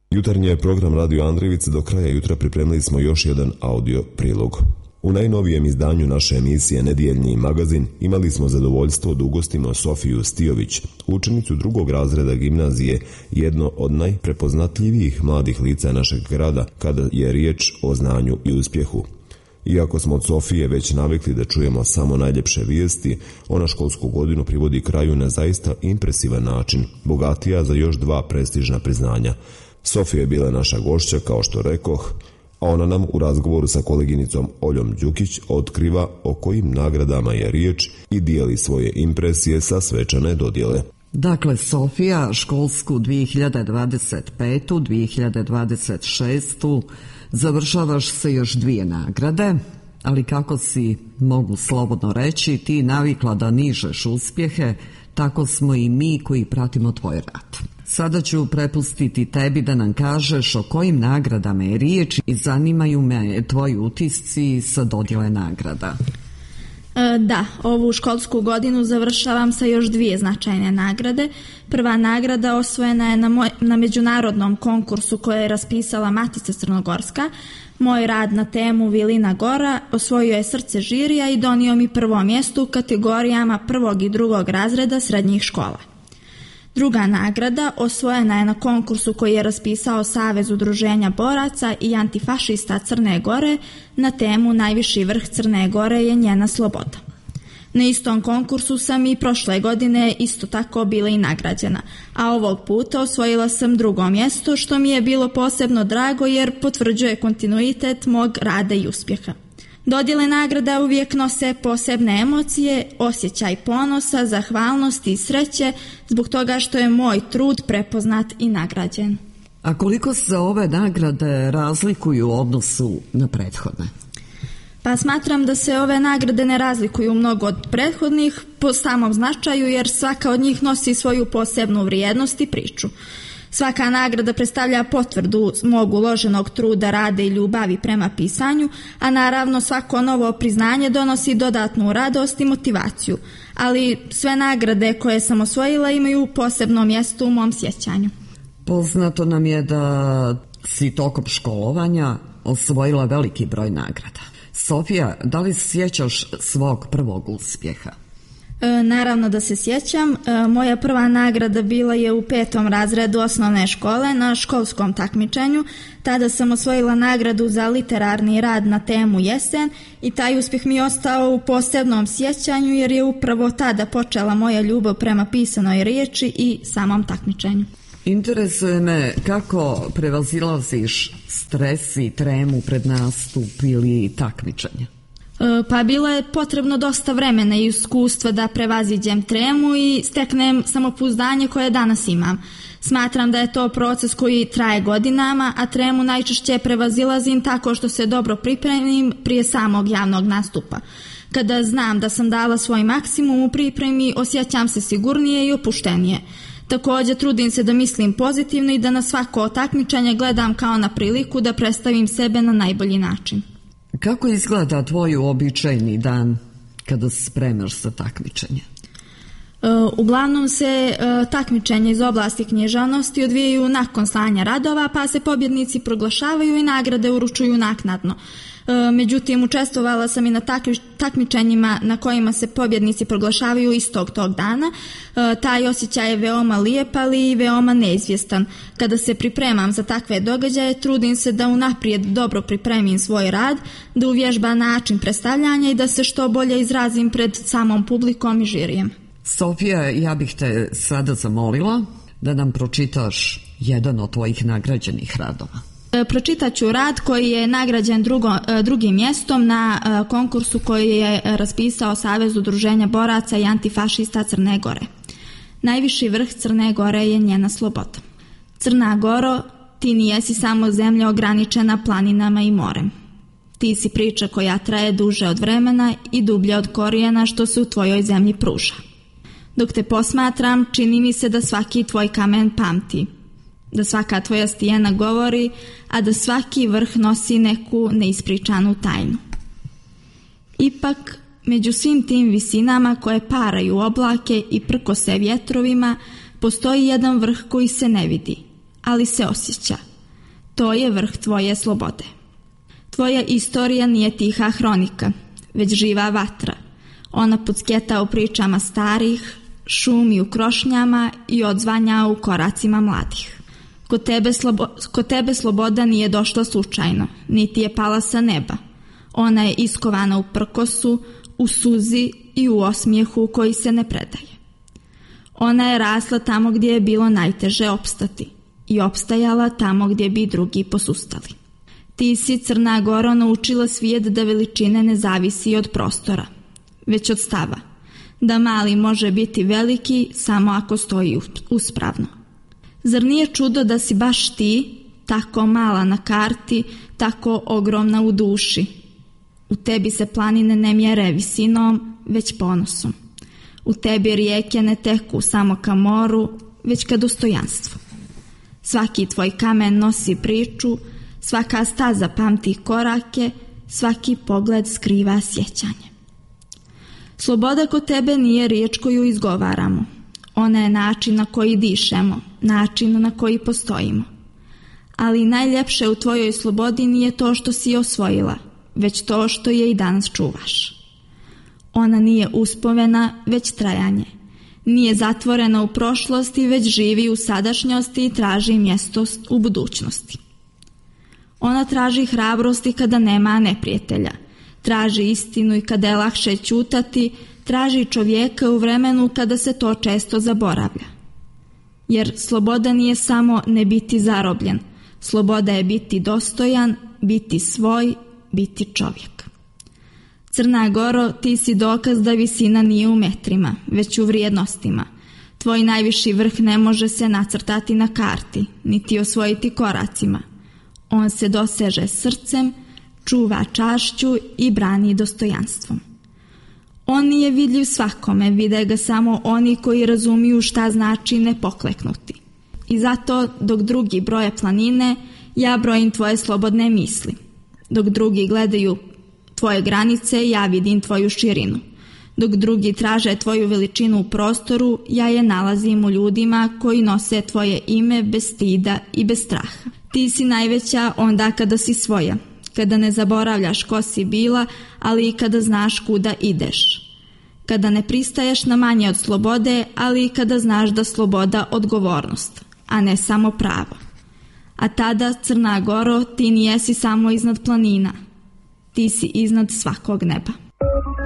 Jutarnji je program Radio Andrejevice. Do kraja jutra pripremili smo još jedan audio prilog. U najnovijem izdanju naše emisije Nedjeljni magazin imali smo zadovoljstvo da ugostimo Sofiju Stijović, učenicu 2. razreda gimnazije, jedno od najprepoznatljivijih mladih lica našeg grada kada je riječ o znanju i uspjehu. Iako smo od Sofije već navikli da čujemo samo najljepše vijesti, ona školsku godinu privodi kraju na zaista impresivan način, bogatija za još 2 prestižna priznanja. Sofija je bila naša gošća, kao što rekoh, a ona nam u razgovoru sa koleginicom Oljom Đukić otkriva o kojim nagradama je riječ i dijeli svoje impresije sa svečane dodjele. Dakle, Sofija, školsku 2025-2026 završavaš se još 2 nagrade, ali kako si, mogu slobodno reći, ti navikla da nižeš uspjehe, tako smo i mi koji pratimo tvoj rad. Sada ću prepustiti tebi da nam kažeš o kojim nagradama je riječ i zanimaju me tvoji utisci sa dodjele nagrada. Da, ovu školsku godinu završavam sa još 2 značajne nagrade. Prva nagrada osvojena je na međunarodnom konkursu koje je raspisala Matica Crnogorska. Moj rad na temu Vilina Gora osvojio je srce žirija i donio mi prvo mjesto u kategorijama 1. i 2. razreda srednjih škola. Druga nagrada osvojena je na konkursu koji je raspisao Savez udruženja boraca i antifašista Crne Gore na temu Najviši vrh Crne Gore je njena sloboda. Na istom konkursu sam i prošle godine isto tako bila i nagrađena, a ovog puta osvojila sam 2. mjesto, što mi je bilo posebno drago jer potvrđuje kontinuitet mog rada i uspjeha. Dodjele nagrada uvijek nose posebne emocije, osjećaj ponosa, zahvalnosti i sreće zbog toga što je moj trud prepoznat i nagrađen. A koliko se ove nagrade razlikuju u odnosu na prethodne? Pa smatram da se ove nagrade ne razlikuju mnogo od prethodnih po samom značaju jer svaka od njih nosi svoju posebnu vrijednost i priču. Svaka nagrada predstavlja potvrdu mog uloženog truda, rada i ljubavi prema pisanju, a naravno svako novo priznanje donosi dodatnu radost i motivaciju, ali sve nagrade koje sam osvojila imaju posebno mjesto u mom sjećanju. Poznato nam je da si tokom školovanja osvojila veliki broj nagrada. Sofija, da li se sjećaš svog prvog uspjeha? Naravno da se sjećam. Moja prva nagrada bila je u 5. razredu osnovne škole na školskom takmičenju. Tada sam osvojila nagradu za literarni rad na temu Jesen i taj uspjeh mi je ostao u posebnom sjećanju jer je upravo tada počela moja ljubav prema pisanoj riječi i samom takmičenju. Interesuje me kako prevazilaziš stres i tremu pred nastup ili takmičenje. Pa bilo je potrebno dosta vremena i iskustva da prevaziđem tremu i steknem samopouzdanje koje danas imam. Smatram da je to proces koji traje godinama, a tremu najčešće prevazilazim tako što se dobro pripremim prije samog javnog nastupa. Kada znam da sam dala svoj maksimum u pripremi, osjećam se sigurnije i opuštenije. Također trudim se da mislim pozitivno i da na svako takmičenje gledam kao na priliku da predstavim sebe na najbolji način. Kako izgleda tvoj uobičajeni dan kada se spremaš za takmičenje? Uglavnom se takmičenja iz oblasti književnosti odvijaju nakon slanja radova, pa se pobjednici proglašavaju i nagrade uručuju naknadno. Međutim, učestvovala sam i na takmičenjima na kojima se pobjednici proglašavaju istog tog dana. Taj osjećaj je veoma lijep, ali i veoma neizvjestan. Kada se pripremam za takve događaje, trudim se da unaprijed dobro pripremim svoj rad, da uvježbam način predstavljanja i da se što bolje izrazim pred samom publikom i žirijem. Sofija, ja bih te sada zamolila da nam pročitaš jedan od tvojih nagrađenih radova. Pročitat ću rad koji je nagrađen drugim mjestom na konkursu koji je raspisao Savez udruženja boraca i antifašista Crne Gore. Najviši vrh Crne Gore je njena sloboda. Crna Goro, ti nijesi samo zemlja ograničena planinama i morem. Ti si priča koja traje duže od vremena i dublje od korijena što se u tvojoj zemlji pruža. Dok te posmatram, čini mi se da svaki tvoj kamen pamti, da svaka tvoja stijena govori, a da svaki vrh nosi neku neispričanu tajnu. Ipak, među svim tim visinama koje paraju oblake i prkose vjetrovima, postoji jedan vrh koji se ne vidi, ali se osjeća. To je vrh tvoje slobode. Tvoja istorija nije tiha hronika, već živa vatra. Ona pucketa u pričama starih, šumi u krošnjama i odzvanja u koracima mladih. Kod tebe sloboda nije došla slučajno, niti je pala sa neba. Ona je iskovana u prkosu, u suzi i u osmijehu koji se ne predaje. Ona je rasla tamo gdje je bilo najteže opstati i opstajala tamo gdje bi drugi posustali. Ti si, Crna Goro, naučila svijet da veličine ne zavisi od prostora, već od stava, da mali može biti veliki samo ako stoji uspravno. Zar nije čudo da si baš ti, tako mala na karti, tako ogromna u duši? U tebi se planine ne mjere visinom, već ponosom. U tebi rijeke ne teku samo ka moru, već ka dostojanstvu. Svaki tvoj kamen nosi priču, svaka staza pamti korake, svaki pogled skriva sjećanje. Sloboda kod tebe nije riječ koju izgovaramo. Ona je način na koji dišemo, način na koji postojimo. Ali najljepše u tvojoj slobodi nije to što si je osvojila, već to što je i danas čuvaš. Ona nije uspomena, već trajanje. Nije zatvorena u prošlosti, već živi u sadašnjosti i traži mjesto u budućnosti. Ona traži hrabrosti kada nema neprijatelja, traži istinu i kada je lakše ćutati, traži čovjeka u vremenu kada se to često zaboravlja. Jer sloboda nije samo ne biti zarobljen, sloboda je biti dostojan, biti svoj, biti čovjek. Crna Goro, ti si dokaz da visina nije u metrima, već u vrijednostima. Tvoj najviši vrh ne može se nacrtati na karti, niti osvojiti koracima. On se doseže srcem, čuva čašću i brani dostojanstvom. On nije vidljiv svakome, vide ga samo oni koji razumiju šta znači ne pokleknuti. I zato, dok drugi broje planine, ja brojim tvoje slobodne misli. Dok drugi gledaju tvoje granice, ja vidim tvoju širinu. Dok drugi traže tvoju veličinu u prostoru, ja je nalazim u ljudima koji nose tvoje ime bez stida i bez straha. Ti si najveća onda kada si svoja, kada ne zaboravljaš ko si bila, ali i kada znaš kuda ideš. Kada ne pristaješ na manje od slobode, ali i kada znaš da sloboda odgovornost, a ne samo pravo. A tada, Crna Goro, ti nijesi samo iznad planina. Ti si iznad svakog neba.